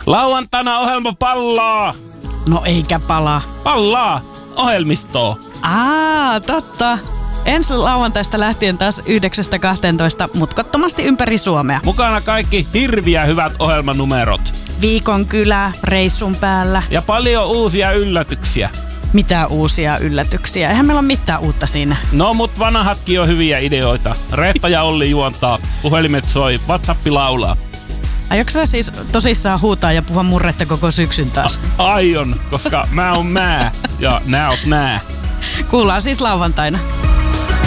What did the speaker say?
Lauantaina ohjelma pallaa. No eikä palaa. Pallaa ohjelmistoa. Totta. Ensi lauantaista lähtien taas 9-12 mutkottomasti ympäri Suomea. Mukana kaikki hirviä hyvät ohjelmanumerot. Viikon kylä, reissun päällä. Ja paljon uusia yllätyksiä. Mitä uusia yllätyksiä? Eihän meillä ole mitään uutta siinä. No mut vanhatkin on hyviä ideoita. Reetta ja Olli juontaa, puhelimet soi, WhatsApp laulaa. Aiotko sä siis tosissaan huutaa ja puhua murretta koko syksyn taas? Aion, koska mä oon mä ja nää oot nää. Kuullaan siis lauantaina.